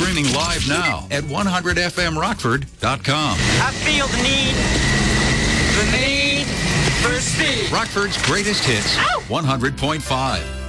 streaming live now at 100fmrockford.com. I feel the need for speed. Rockford's greatest hits, 100.5.